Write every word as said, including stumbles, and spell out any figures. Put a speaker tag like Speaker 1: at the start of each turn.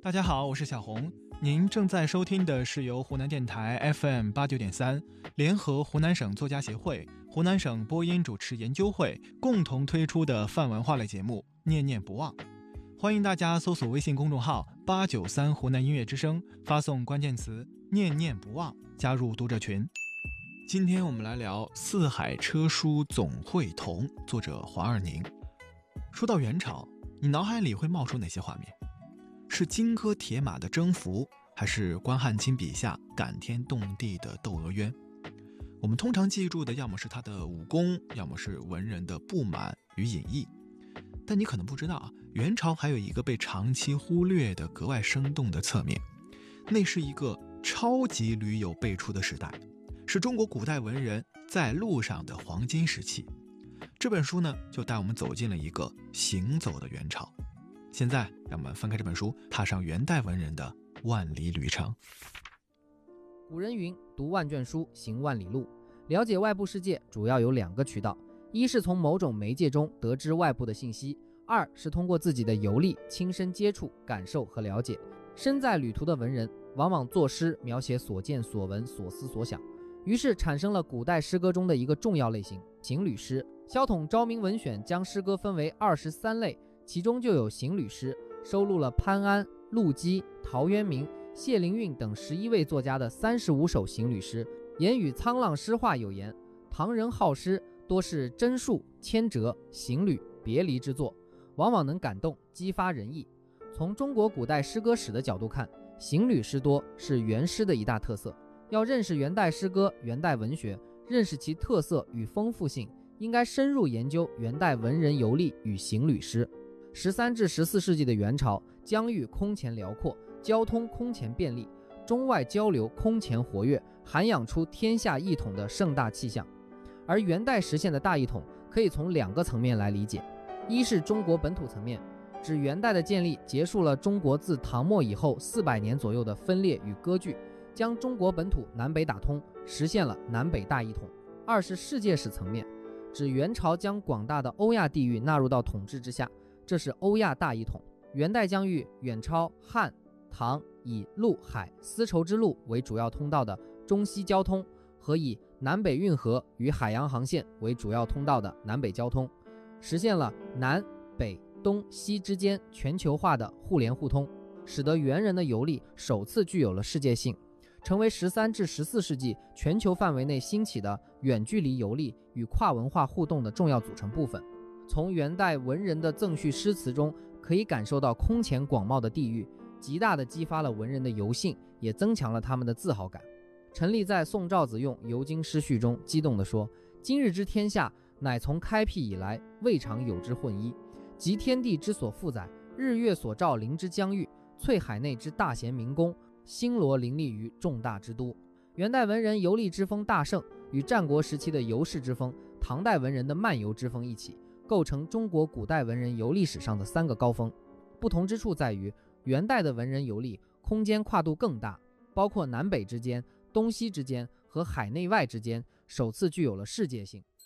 Speaker 1: 大家好，我是小红。您正在收听的是由湖南电台 F M 八九点三联合湖南省作家协会、湖南省播音主持研究会共同推出的泛文化类节目《念念不忘》。欢迎大家搜索微信公众号八九三湖南音乐之声，发送关键词念念不忘加入读者群。今天我们来聊四海车书总会同，作者黄二宁。说到元朝，你脑海里会冒出哪些画面？是金戈铁马的征服，还是关汉卿笔下感天动地的窦娥冤？我们通常记住的要么是他的武功，要么是文人的不满与隐逸。但你可能不知道啊，元朝还有一个被长期忽略的格外生动的侧面，那是一个超级驴友辈出的时代，是中国古代文人在路上的黄金时期。这本书呢，就带我们走进了一个行走的元朝。现在让我们翻开这本书，踏上元代文人的万里旅程。
Speaker 2: 古人云，读万卷书，行万里路。了解外部世界主要有两个渠道，一是从某种媒介中得知外部的信息，二是通过自己的游历亲身接触、感受和了解。身在旅途的文人往往作诗描写所见所闻所思所想，于是产生了古代诗歌中的一个重要类型——行旅诗。萧统《昭明文选》将诗歌分为二十三类，其中就有行旅诗，收录了潘安、陆机、陶渊明、谢灵运等十一位作家的三十五首行旅诗。言语沧浪诗话有言，唐人好诗多是真述、牵折、行旅、别离之作，往往能感动激发人意。从中国古代诗歌史的角度看，行旅诗多是元诗的一大特色。要认识元代诗歌、元代文学，认识其特色与丰富性，应该深入研究元代文人游历与行旅诗。十三至十四世纪的元朝，疆域空前辽阔，交通空前便利，中外交流空前活跃，涵养出天下一统的盛大气象。而元代实现的大一统，可以从两个层面来理解：一是中国本土层面，指元代的建立结束了中国自唐末以后四百年左右的分裂与割据，将中国本土南北打通，实现了南北大一统；二是世界史层面，指元朝将广大的欧亚地域纳入到统治之下，这是欧亚大一统。元代将以远超汉、唐以陆海丝绸之路为主要通道的中西交通，和以南北运河与海洋航线为主要通道的南北交通，实现了南北东西之间全球化的互联互通，使得元人的游历首次具有了世界性，成为十三至十四世纪全球范围内兴起的远距离游历与跨文化互动的重要组成部分。从元代文人的赠序诗词中，可以感受到空前广袤的地域，极大地激发了文人的游兴，也增强了他们的自豪感。陈立在宋赵子用游经诗序中激动地说：“今日之天下，乃从开辟以来未尝有之混一，集天地之所负载，日月所照临之疆域，翠海内之大贤明公，星罗林立于重大之都。”元代文人游历之风大盛，与战国时期的游士之风、唐代文人的漫游之风一起，构成中国古代文人游历史上的三个高峰。不同之处在于，元代的文人游历空间跨度更大，包括南北之间、东西之间和海内外之间，首次具有了世界性。